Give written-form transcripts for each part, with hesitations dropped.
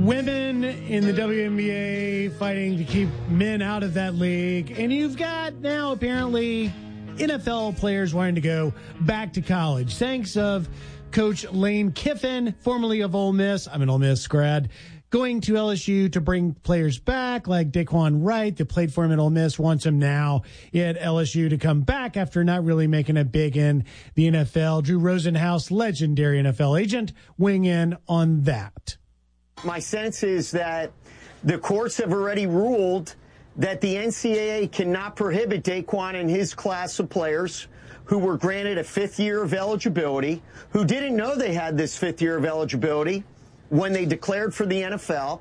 women in the WNBA fighting to keep men out of that league. And you've got now apparently NFL players wanting to go back to college. Thanks of Coach Lane Kiffin, formerly of Ole Miss. I'm an Ole Miss grad. Going to LSU to bring players back like Daquan Wright that played for him at Ole Miss, wants him now at LSU to come back after not really making it big in the NFL. Drew Rosenhaus, legendary NFL agent, weighing in on that. My sense is that the courts have already ruled that the NCAA cannot prohibit Daquan and his class of players who were granted a fifth year of eligibility, who didn't know they had this fifth year of eligibility when they declared for the NFL.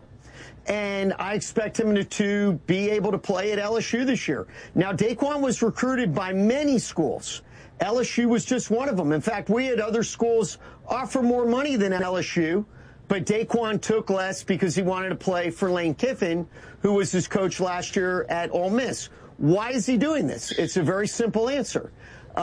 And I expect him to be able to play at LSU this year. Now, Daquan was recruited by many schools. LSU was just one of them. In fact, we had other schools offer more money than LSU, but Daquan took less because he wanted to play for Lane Kiffin, who was his coach last year at Ole Miss. Why is he doing this? It's a very simple answer.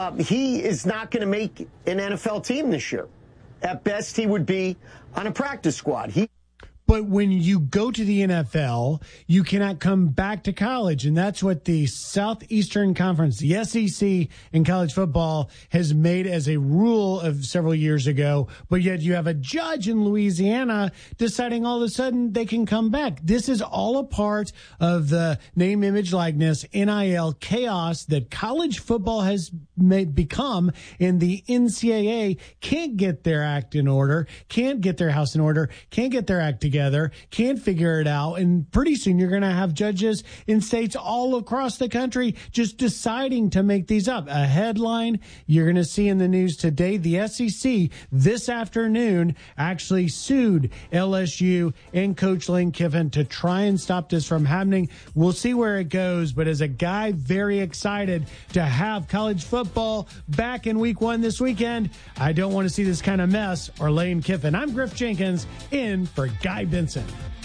He is not going to make an NFL team this year. At best, he would be on a practice squad. But when you go to the NFL, you cannot come back to college. And that's what the Southeastern Conference, the SEC in college football, has made as a rule of several years ago. But yet you have a judge in Louisiana deciding all of a sudden they can come back. This is all a part of the name, image, likeness, NIL chaos that college football has become. And the NCAA can't get their act in order, can't get their house in order, can't get their act together. Can't figure it out, and pretty soon you're going to have judges in states all across the country just deciding to make these up. A headline you're going to see in the news today, the SEC this afternoon actually sued LSU and Coach Lane Kiffin to try and stop this from happening. We'll see where it goes, but as a guy very excited to have college football back in week 1 this weekend, I don't want to see this kind of mess or Lane Kiffin. I'm Griff Jenkins in for Guy Benson.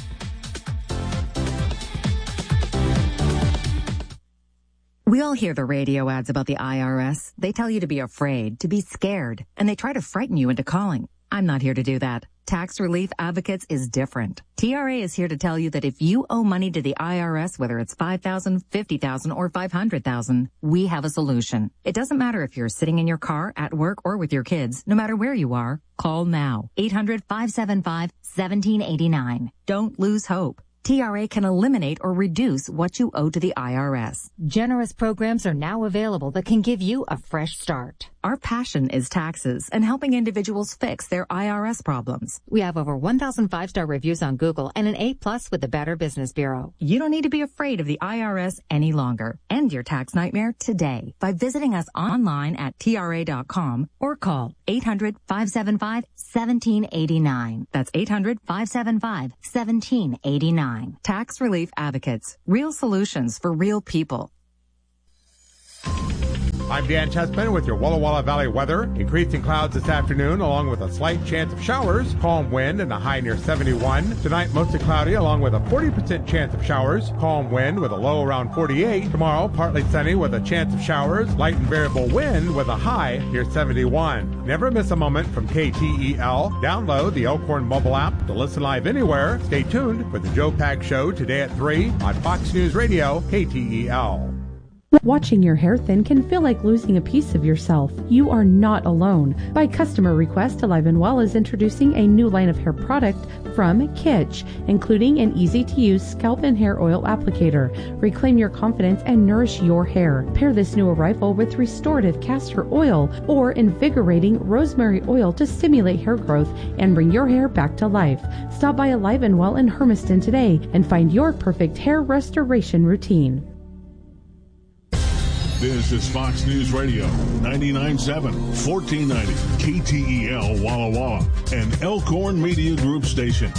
We all hear the radio ads about the IRS. They tell you to be afraid, to be scared, and they try to frighten you into calling. I'm not here to do that. Tax Relief Advocates is different. TRA is here to tell you that if you owe money to the IRS, whether it's $5,000, $50,000, or $500,000, we have a solution. It doesn't matter if you're sitting in your car, at work, or with your kids. No matter where you are, call now. 800-575-1789. Don't lose hope. TRA can eliminate or reduce what you owe to the IRS. Generous programs are now available that can give you a fresh start. Our passion is taxes and helping individuals fix their IRS problems. We have over 1,000 5-star reviews on Google and an A+ with the Better Business Bureau. You don't need to be afraid of the IRS any longer. End your tax nightmare today by visiting us online at TRA.com or call 800-575-1789. That's 800-575-1789. Tax Relief Advocates. Real solutions for real people. I'm Dan Chessman with your Walla Walla Valley weather. Increasing clouds this afternoon along with a slight chance of showers. Calm wind and a high near 71. Tonight mostly cloudy along with a 40% chance of showers. Calm wind with a low around 48. Tomorrow partly sunny with a chance of showers. Light and variable wind with a high near 71. Never miss a moment from KTEL. Download the Elkhorn mobile app to listen live anywhere. Stay tuned for the Joe Pags Show today at 3 on Fox News Radio KTEL. Watching your hair thin can feel like losing a piece of yourself. You are not alone. By customer request, Alive and Well is introducing a new line of hair product from Kitsch, including an easy-to-use scalp and hair oil applicator. Reclaim your confidence and nourish your hair. Pair this new arrival with restorative castor oil or invigorating rosemary oil to stimulate hair growth and bring your hair back to life. Stop by Alive and Well in Hermiston today and find your perfect hair restoration routine. This is Fox News Radio, 99.7, 1490, KTEL Walla Walla, an Elkhorn Media Group station.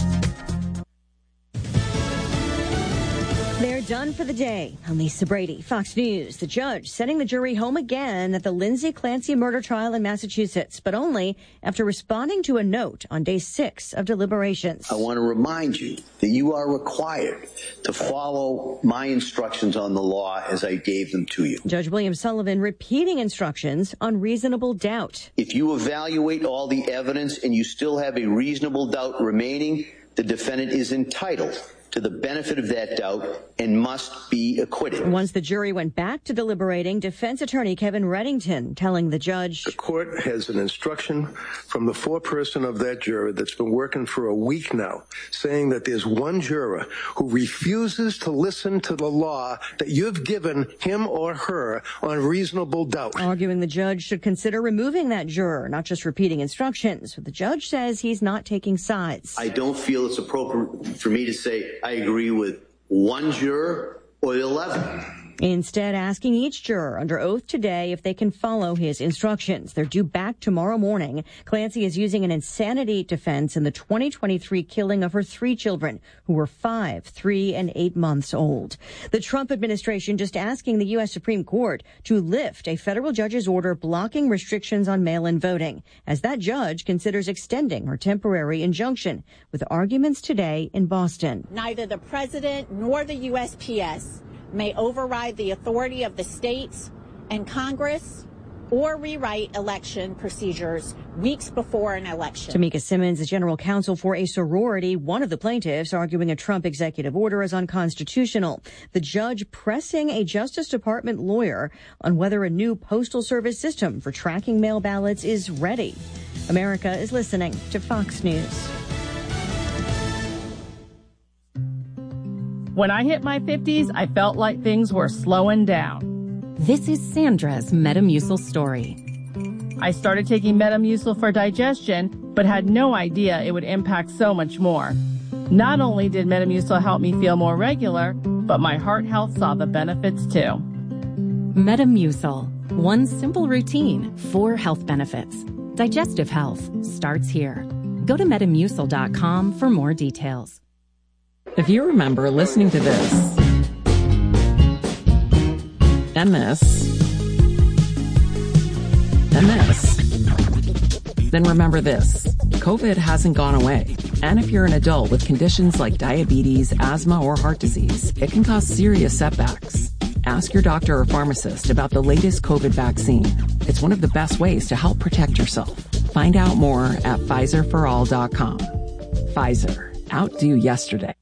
They're done for the day. I'm Lisa Brady, Fox News. The judge sending the jury home again at the Lindsay Clancy murder trial in Massachusetts, but only after responding to a note on day 6 of deliberations. I want to remind you that you are required to follow my instructions on the law as I gave them to you. Judge William Sullivan repeating instructions on reasonable doubt. If you evaluate all the evidence and you still have a reasonable doubt remaining, the defendant is entitled to the benefit of that doubt and must be acquitted. Once the jury went back to deliberating, defense attorney Kevin Reddington telling the judge, the court has an instruction from the foreperson of that juror that's been working for a week now, saying that there's one juror who refuses to listen to the law that you've given him or her on reasonable doubt. Arguing the judge should consider removing that juror, not just repeating instructions. But the judge says he's not taking sides. I don't feel it's appropriate for me to say I agree with one juror or 11. Instead, asking each juror under oath today if they can follow his instructions. They're due back tomorrow morning. Clancy is using an insanity defense in the 2023 killing of her 3 children, who were 5, 3, and 8 months old. The Trump administration just asking the U.S. Supreme Court to lift a federal judge's order blocking restrictions on mail-in voting, as that judge considers extending her temporary injunction, with arguments today in Boston. Neither the president nor the USPS may override the authority of the states and Congress or rewrite election procedures weeks before an election. Tamika Simmons is general counsel for a sorority, one of the plaintiffs, arguing a Trump executive order is unconstitutional. The judge pressing a Justice Department lawyer on whether a new postal service system for tracking mail ballots is ready. America is listening to Fox News. When I hit my 50s, I felt like things were slowing down. This is Sandra's Metamucil story. I started taking Metamucil for digestion, but had no idea it would impact so much more. Not only did Metamucil help me feel more regular, but my heart health saw the benefits too. Metamucil. One simple routine, 4 health benefits. Digestive health starts here. Go to Metamucil.com for more details. If you remember listening to this, and this, and this, then remember this. COVID hasn't gone away. And if you're an adult with conditions like diabetes, asthma, or heart disease, it can cause serious setbacks. Ask your doctor or pharmacist about the latest COVID vaccine. It's one of the best ways to help protect yourself. Find out more at PfizerForAll.com. Pfizer. Outdo yesterday.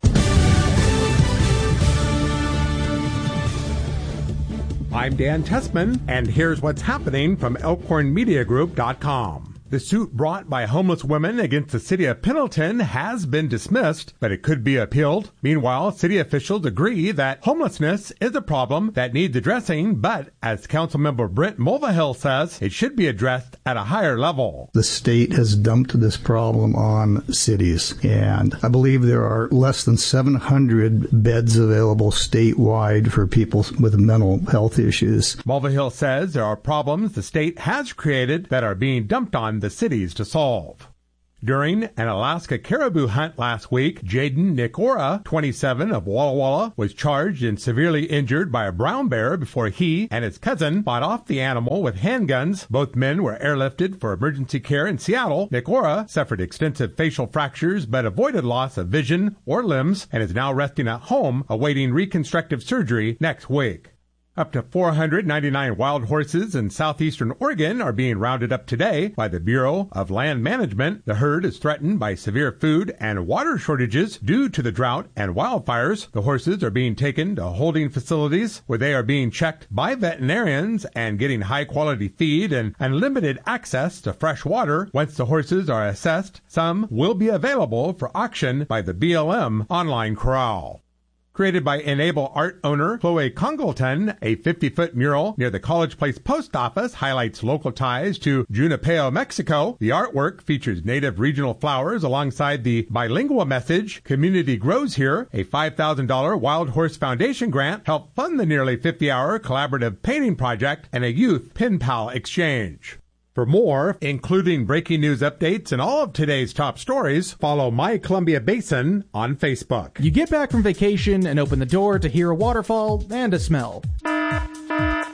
I'm Dan Tessman, and here's what's happening from ElkhornMediaGroup.com. The suit brought by homeless women against the city of Pendleton has been dismissed, but it could be appealed. Meanwhile, city officials agree that homelessness is a problem that needs addressing, but as Councilmember Brent Mulvihill says, it should be addressed at a higher level. The state has dumped this problem on cities, and I believe there are less than 700 beds available statewide for people with mental health issues. Mulvihill says there are problems the state has created that are being dumped on the cities to solve. During an Alaska caribou hunt last week, Jaden Nikora, 27, of Walla Walla, was charged and severely injured by a brown bear before he and his cousin fought off the animal with handguns. Both men were airlifted for emergency care in Seattle. Nikora suffered extensive facial fractures but avoided loss of vision or limbs and is now resting at home awaiting reconstructive surgery next week. Up to 499 wild horses in southeastern Oregon are being rounded up today by the Bureau of Land Management. The herd is threatened by severe food and water shortages due to the drought and wildfires. The horses are being taken to holding facilities where they are being checked by veterinarians and getting high-quality feed and unlimited access to fresh water. Once the horses are assessed, some will be available for auction by the BLM online corral. Created by Enable Art owner Chloe Congleton, a 50-foot mural near the College Place post office highlights local ties to Junipero, Mexico. The artwork features native regional flowers alongside the bilingual message, "Community Grows Here." A $5,000 Wild Horse Foundation grant helped fund the nearly 50-hour collaborative painting project and a youth pen pal exchange. For more, including breaking news updates and all of today's top stories, follow My Columbia Basin on Facebook. You get back from vacation and open the door to hear a waterfall and a smell.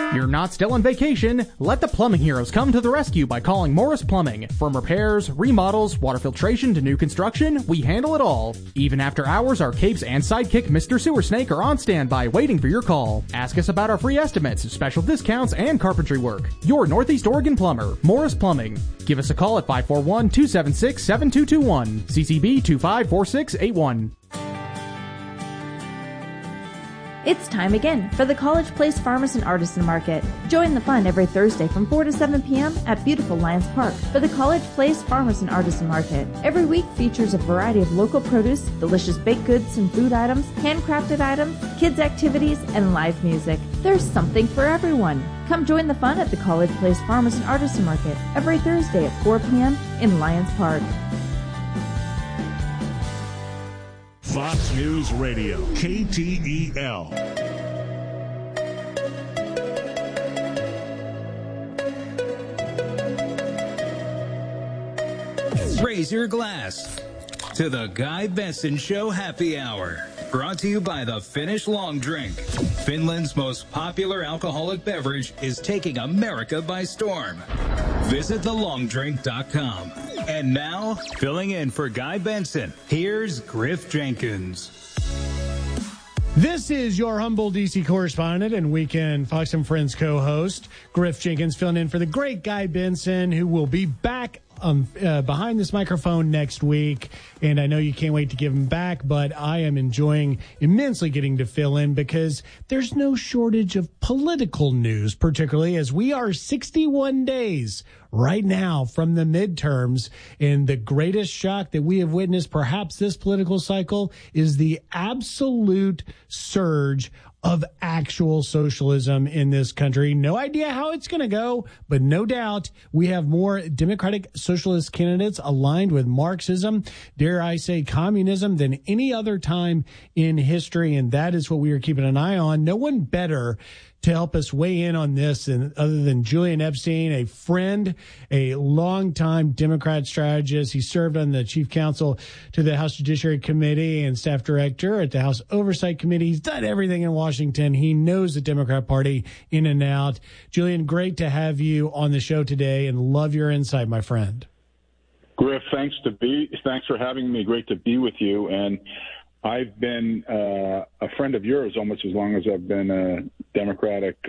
You're not still on vacation? Let the plumbing heroes come to the rescue by calling Morris Plumbing. From repairs, remodels, water filtration to new construction, we handle it all. Even after hours, our capes and sidekick Mr. Sewer Snake are on standby waiting for your call. Ask us about our free estimates, special discounts, and carpentry work. Your Northeast Oregon plumber, Morris Plumbing. Give us a call at 541-276-7221. CCB 254681. It's time again for the College Place Farmers and Artisan Market. Join the fun every Thursday from 4 to 7 p.m. at beautiful Lions Park for the College Place Farmers and Artisan Market. Every week features a variety of local produce, delicious baked goods and food items, handcrafted items, kids' activities, and live music. There's something for everyone. Come join the fun at the College Place Farmers and Artisan Market every Thursday at 4 p.m. in Lions Park. Fox News Radio, KTEL. Raise your glass to the Guy Benson Show Happy Hour. Brought to you by the Finnish Long Drink. Finland's most popular alcoholic beverage is taking America by storm. Visit thelongdrink.com. And now, filling in for Guy Benson, here's Griff Jenkins. This is your humble D.C. correspondent and Weekend Fox and Friends co-host, Griff Jenkins, filling in for the great Guy Benson, who will be back behind this microphone next week. And I know you can't wait to give him back, but I am enjoying immensely getting to fill in because there's no shortage of political news, particularly as we are 61 days right now from the midterms. And the greatest shock that we have witnessed perhaps this political cycle is the absolute surge of actual socialism in this country. No idea how it's going to go, but no doubt we have more Democratic socialist candidates aligned with Marxism, dare I say communism, than any other time in history. And that is what we are keeping an eye on. No one better to help us weigh in on this, and other than Julian Epstein, a friend, a longtime Democrat strategist. He served on the chief counsel to the House Judiciary Committee and staff director at the House Oversight Committee. He's done everything in Washington. He knows the Democrat Party in and out. Julian, great to have you on the show today, and love your insight, my friend. Griff, thanks for having me. Great to be with you. And I've been a friend of yours almost as long as I've been a Democratic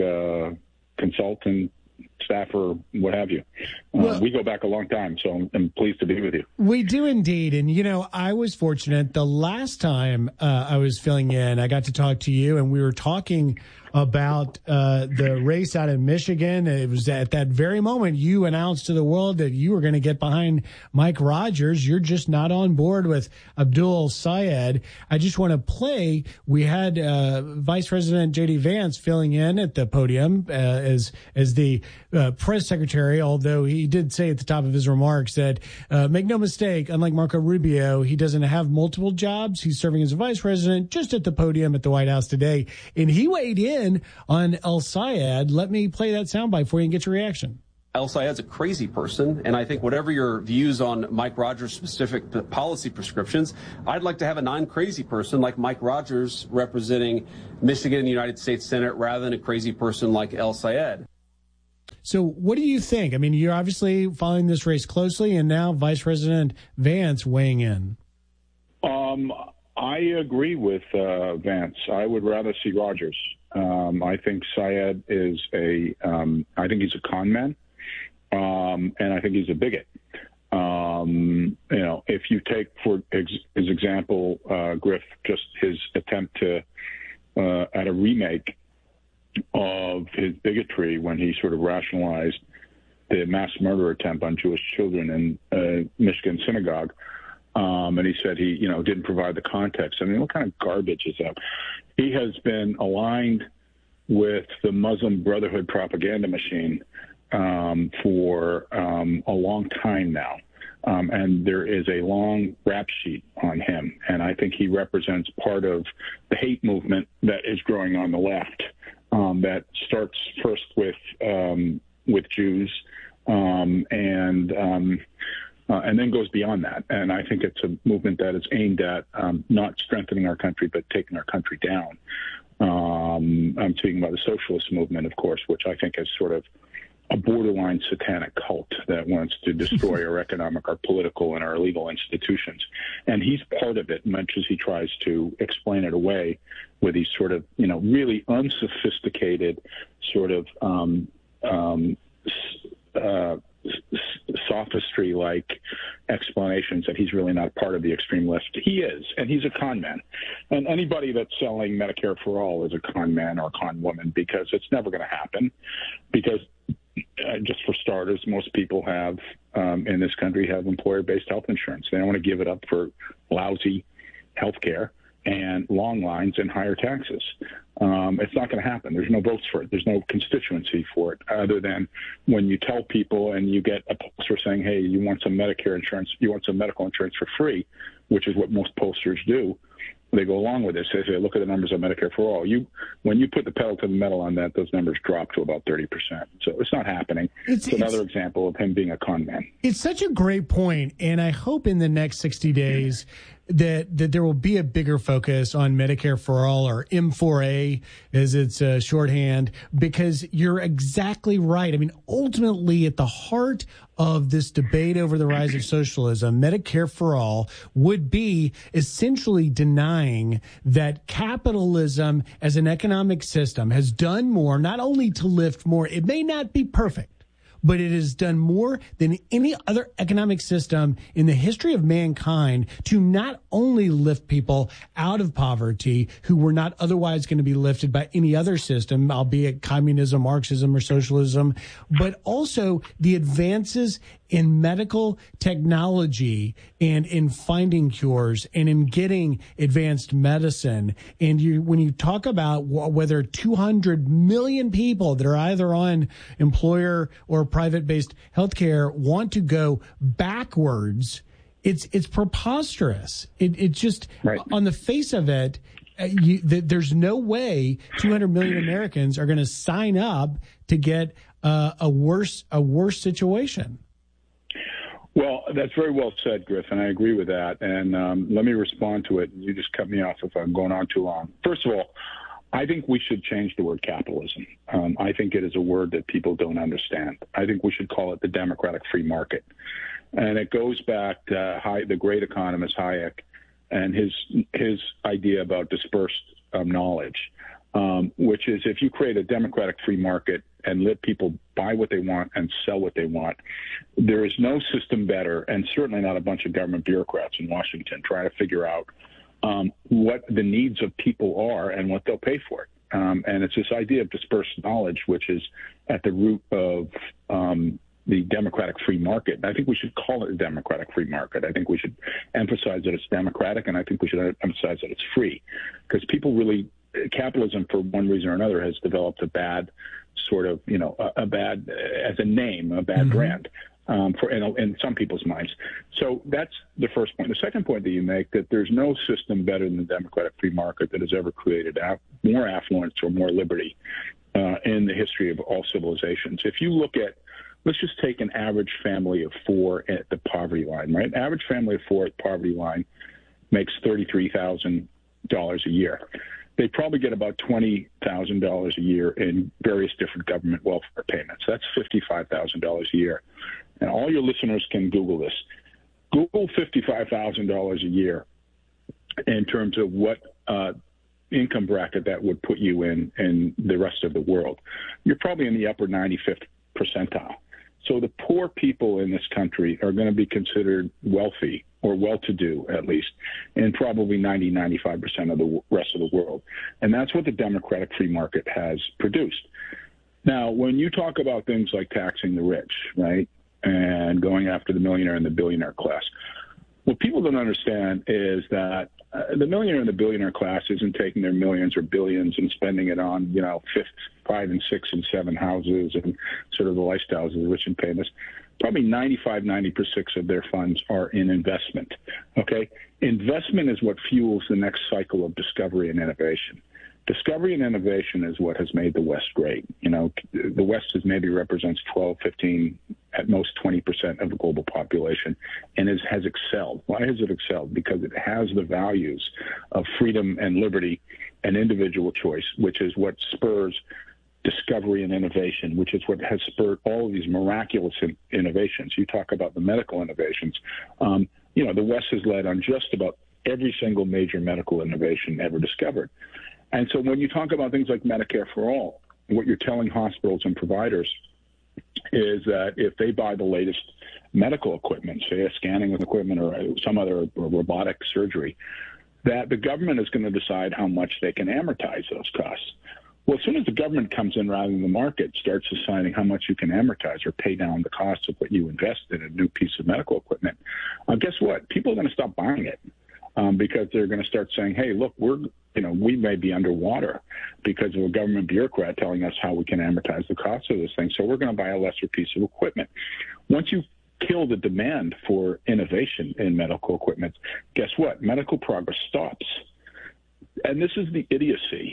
consultant, staffer, what have you. We go back a long time, so I'm pleased to be with you. We do indeed. And, you know, I was fortunate. The last time I was filling in, I got to talk to you, and we were talking about the race out in Michigan. It was at that very moment you announced to the world that you were going to get behind Mike Rogers. You're just not on board with Abdul Syed. I just want to play. We had Vice President J.D. Vance filling in at the podium as the press secretary, although he did say at the top of his remarks that make no mistake, unlike Marco Rubio, he doesn't have multiple jobs. He's serving as a vice president just at the podium at the White House today. And he weighed in on El Sayed. Let me play that soundbite for you and get your reaction. El Sayed's a crazy person, and I think whatever your views on Mike Rogers' specific policy prescriptions, I'd like to have a non-crazy person like Mike Rogers representing Michigan in the United States Senate rather than a crazy person like El Sayed. So what do you think? I mean, you're obviously following this race closely, and now Vice President Vance weighing in. I agree with Vance. I would rather see Rogers. I think Syed is I think he's a con man, and I think he's a bigot. You know, if you take for his example, Griff, just his attempt to at a remake of his bigotry when he sort of rationalized the mass murder attempt on Jewish children in Michigan synagogue. And he said he, didn't provide the context. I mean, what kind of garbage is that? He has been aligned with the Muslim Brotherhood propaganda machine for a long time now. And there is a long rap sheet on him. And I think he represents part of the hate movement that is growing on the left, that starts first with Jews and then goes beyond that. And I think it's a movement that is aimed at not strengthening our country, but taking our country down. I'm speaking about the socialist movement, of course, which I think is sort of a borderline satanic cult that wants to destroy our economic, our political, and our legal institutions. And he's part of it, much as he tries to explain it away with these sort of, really unsophisticated sort of sophistry-like explanations that he's really not part of the extreme left. He is, and he's a con man. And anybody that's selling Medicare for all is a con man or a con woman, because it's never going to happen. Because just for starters, most people have in this country have employer-based health insurance. They don't want to give it up for lousy health care and long lines and higher taxes. It's not going to happen. There's no votes for it. There's no constituency for it, other than when you tell people and you get a poster saying, hey, you want some Medicare insurance, you want some medical insurance for free, which is what most posters do. They go along with this. They say, look at the numbers of Medicare for all. When you put the pedal to the metal on that, those numbers drop to about 30%. So it's not happening. It's another example of him being a con man. It's such a great point, and I hope in the next 60 days that there will be a bigger focus on Medicare for all, or M4A as its shorthand, because you're exactly right. I mean, ultimately, at the heart of this debate over the rise of socialism, Medicare for all would be essentially denying that capitalism as an economic system has done more, not only to lift more, it may not be perfect, but it has done more than any other economic system in the history of mankind to not only lift people out of poverty who were not otherwise going to be lifted by any other system, albeit communism, Marxism, or socialism, but also the advances in medical technology and in finding cures and in getting advanced medicine. And when you talk about whether 200 million people that are either on employer or private-based healthcare want to go backwards, it's preposterous. It just, right. On the face of it, there's no way 200 million Americans are going to sign up to get a worse situation. Well, that's very well said, Griffin. I agree with that. And let me respond to it. You just cut me off if I'm going on too long. First of all, I think we should change the word capitalism. I think it is a word that people don't understand. I think we should call it the democratic free market. And it goes back to the great economist Hayek and his idea about dispersed knowledge, which is if you create a democratic free market and let people buy what they want and sell what they want, there is no system better, and certainly not a bunch of government bureaucrats in Washington trying to figure out what the needs of people are and what they'll pay for it. And it's this idea of dispersed knowledge, which is at the root of the democratic free market. And I think we should call it a democratic free market. I think we should emphasize that it's democratic, and I think we should emphasize that it's free, because people really, capitalism for one reason or another has developed a bad sort of, a bad, as a name, a bad brand in some people's minds. So that's the first point. The second point that you make, that there's no system better than the democratic free market that has ever created more affluence or more liberty in the history of all civilizations. If you look at, let's just take an average family of four at the poverty line, right? Average family of four at the poverty line makes $33,000 a year. They probably get about $20,000 a year in various different government welfare payments. That's $55,000 a year. And all your listeners can Google this. Google $55,000 a year in terms of what income bracket that would put you in the rest of the world. You're probably in the upper 95th percentile. So the poor people in this country are going to be considered wealthy, or well-to-do at least, in probably 95% of the rest of the world. And that's what the democratic free market has produced. Now, when you talk about things like taxing the rich, right, and going after the millionaire and the billionaire class, what people don't understand is that the millionaire and the billionaire class isn't taking their millions or billions and spending it on, 5 and 6 and 7 houses and sort of the lifestyles of the rich and famous. Probably 96% of their funds are in investment. Okay? Investment is what fuels the next cycle of discovery and innovation. Discovery and innovation is what has made the West great. The West maybe represents 12, 15, at most 20% of the global population, and has excelled. Why has it excelled? Because it has the values of freedom and liberty an individual choice, which is what spurs discovery and innovation, which is what has spurred all of these miraculous innovations. You talk about the medical innovations. The West has led on just about every single major medical innovation ever discovered. And so when you talk about things like Medicare for All, what you're telling hospitals and providers is that if they buy the latest medical equipment, say a scanning equipment or some other robotic surgery, that the government is going to decide how much they can amortize those costs. Well, as soon as the government comes in rather than the market starts deciding how much you can amortize or pay down the cost of what you invest in a new piece of medical equipment, guess what? People are going to stop buying it because they're going to start saying, hey, look, we may be underwater because of a government bureaucrat telling us how we can amortize the cost of this thing. So we're going to buy a lesser piece of equipment. Once you kill the demand for innovation in medical equipment, guess what? Medical progress stops. And this is the idiocy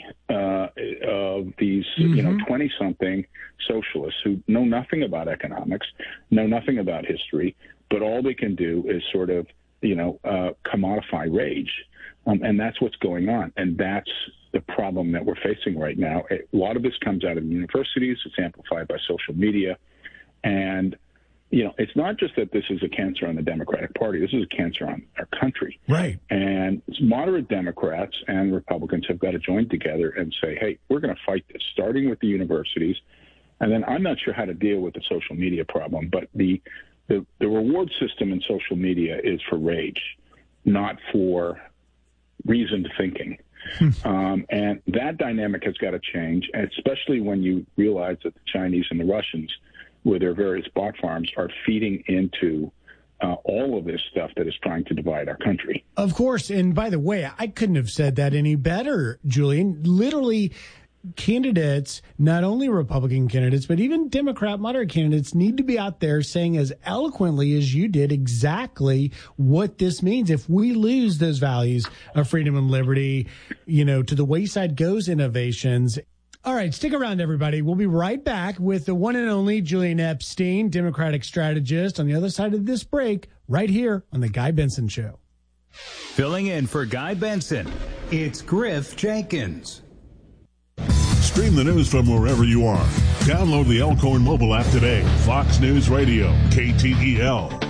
of these, 20-something socialists who know nothing about economics, know nothing about history, but all they can do is sort of, commodify rage. And that's what's going on. And that's the problem that we're facing right now. A lot of this comes out of universities. It's amplified by social media. And, it's not just that this is a cancer on the Democratic Party. This is a cancer on our country. Right. And moderate Democrats and Republicans have got to join together and say, hey, we're going to fight this, starting with the universities. And then I'm not sure how to deal with the social media problem, but the reward system in social media is for rage, not for reasoned thinking. And that dynamic has got to change, especially when you realize that the Chinese and the Russians, with their various bot farms, are feeding into all of this stuff that is trying to divide our country. Of course. And by the way, I couldn't have said that any better, Julian. Literally, candidates, not only Republican candidates, but even Democrat moderate candidates, need to be out there saying as eloquently as you did exactly what this means. If we lose those values of freedom and liberty, to the wayside goes innovations. All right, stick around, everybody. We'll be right back with the one and only Julian Epstein, Democratic strategist, on the other side of this break, right here on The Guy Benson Show. Filling in for Guy Benson, it's Griff Jenkins. Stream the news from wherever you are. Download the Elkhorn mobile app today. Fox News Radio, KTEL.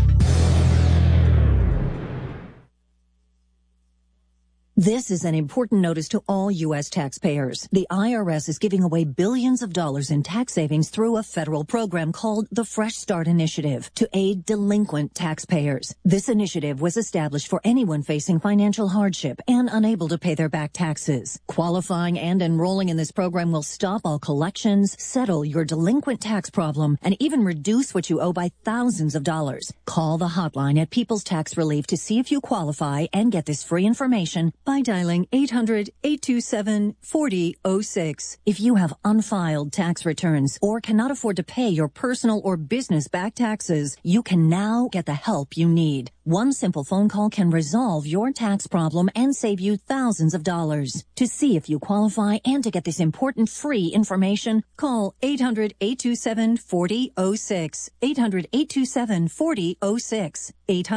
This is an important notice to all U.S. taxpayers. The IRS is giving away billions of dollars in tax savings through a federal program called the Fresh Start Initiative to aid delinquent taxpayers. This initiative was established for anyone facing financial hardship and unable to pay their back taxes. Qualifying and enrolling in this program will stop all collections, settle your delinquent tax problem, and even reduce what you owe by thousands of dollars. Call the hotline at People's Tax Relief to see if you qualify and get this free information by dialing 800-827-4006. If you have unfiled tax returns or cannot afford to pay your personal or business back taxes, you can now get the help you need. One simple phone call can resolve your tax problem and save you thousands of dollars. To see if you qualify and to get this important free information, call 800-827-4006. 800-827-4006.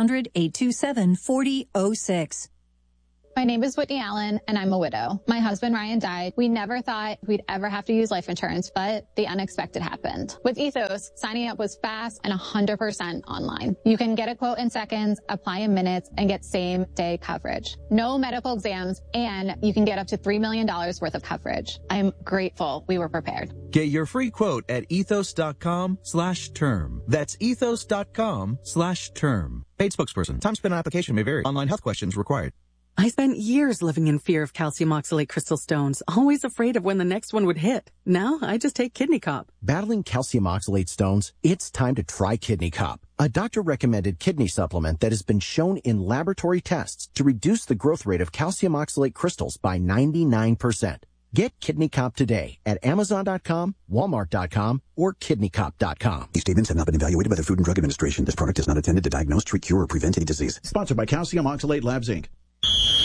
800-827-4006. My name is Whitney Allen, and I'm a widow. My husband, Ryan, died. We never thought we'd ever have to use life insurance, but the unexpected happened. With Ethos, signing up was fast and 100% online. You can get a quote in seconds, apply in minutes, and get same-day coverage. No medical exams, and you can get up to $3 million worth of coverage. I'm grateful we were prepared. Get your free quote at ethos.com/term. That's ethos.com/term. Paid spokesperson. Time spent on application may vary. Online health questions required. I spent years living in fear of calcium oxalate crystal stones, always afraid of when the next one would hit. Now I just take Kidney Cop. Battling calcium oxalate stones? It's time to try Kidney Cop, a doctor-recommended kidney supplement that has been shown in laboratory tests to reduce the growth rate of calcium oxalate crystals by 99%. Get Kidney Cop today at Amazon.com, Walmart.com, or KidneyCop.com. These statements have not been evaluated by the Food and Drug Administration. This product is not intended to diagnose, treat, cure, or prevent any disease. Sponsored by Calcium Oxalate Labs, Inc. Here's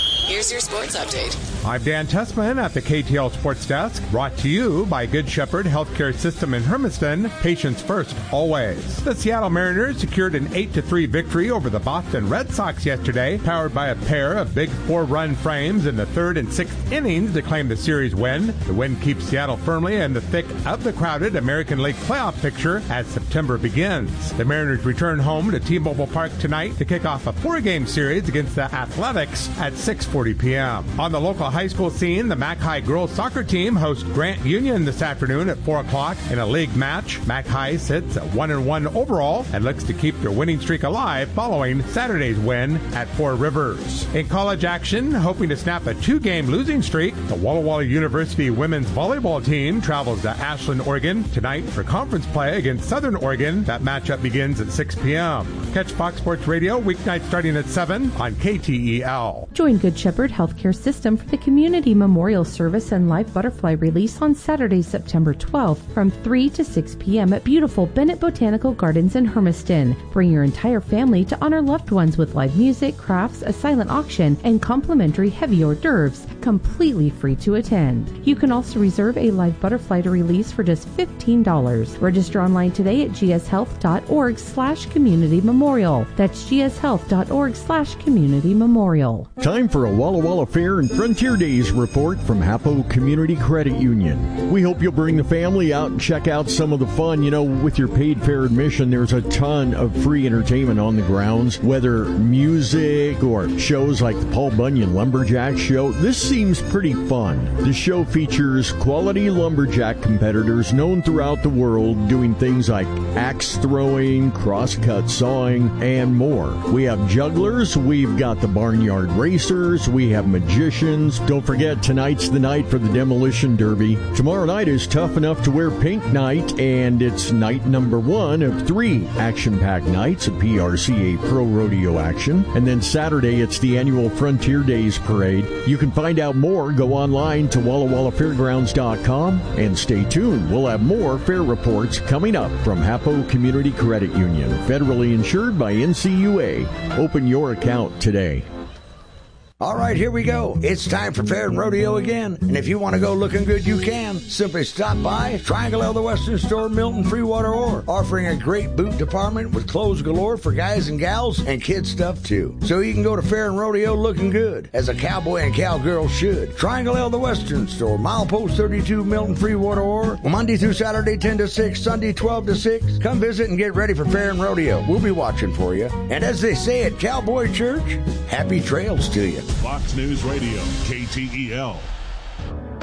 here's your sports update. I'm Dan Tessman at the KTL Sports Desk, brought to you by Good Shepherd Healthcare System in Hermiston. Patients first, always. The Seattle Mariners secured an 8-3 victory over the Boston Red Sox yesterday, powered by a pair of big 4-run frames in the third and sixth innings to claim the series win. The win keeps Seattle firmly in the thick of the crowded American League playoff picture as September begins. The Mariners return home to T-Mobile Park tonight to kick off a 4-game series against the Athletics at 6:40 p.m. On the local high school scene, the Mac High girls soccer team hosts Grant Union this afternoon at 4 o'clock in a league match. Mac High sits at 1-1 overall and looks to keep their winning streak alive following Saturday's win at Four Rivers. In college action, hoping to snap a 2-game losing streak, the Walla Walla University women's volleyball team travels to Ashland, Oregon tonight for conference play against Southern Oregon. That matchup begins at 6 p.m. Catch Fox Sports Radio weeknights starting at 7 on KTEL. Join Good Shepherd Healthcare System for the Community Memorial Service and Live Butterfly Release on Saturday, September 12th from 3 to 6 p.m. at beautiful Bennett Botanical Gardens in Hermiston. Bring your entire family to honor loved ones with live music, crafts, a silent auction, and complimentary heavy hors d'oeuvres, completely free to attend. You can also reserve a live butterfly to release for just $15. Register online today at gshealth.org/community memorial. That's gshealth.org/community memorial. Time for a Walla Walla Fair and Frontier Days report from Hapo Community Credit Union. We hope you'll bring the family out and check out some of the fun. You know, with your paid fair admission, there's a ton of free entertainment on the grounds, whether music or shows like the Paul Bunyan Lumberjack Show. This seems pretty fun. The show features quality lumberjack competitors known throughout the world doing things like axe throwing, crosscut sawing, and more. We have jugglers, we've got the barnyard racers, we have magicians. Don't forget, tonight's the night for the Demolition Derby. Tomorrow night is Tough Enough to Wear Pink night, and it's night number 1 of 3 action-packed nights of PRCA Pro Rodeo action. And then Saturday, it's the annual Frontier Days Parade. You can find out more. Go online to WallaWallaFairgrounds.com and stay tuned. We'll have more fair reports coming up from Hapo Community Credit Union, federally insured by NCUA. Open your account today. All right, here we go. It's time for Fair and Rodeo again. And if you want to go looking good, you can. Simply stop by Triangle L, the Western Store, Milton, Freewater, Ore, offering a great boot department with clothes galore for guys and gals and kids stuff too. So you can go to Fair and Rodeo looking good, as a cowboy and cowgirl should. Triangle L, the Western Store, milepost 32, Milton, Freewater, Ore, Monday through Saturday 10 to 6, Sunday 12 to 6. Come visit and get ready for Fair and Rodeo. We'll be watching for you. And as they say at Cowboy Church, happy trails to you. Fox News Radio, KTEL.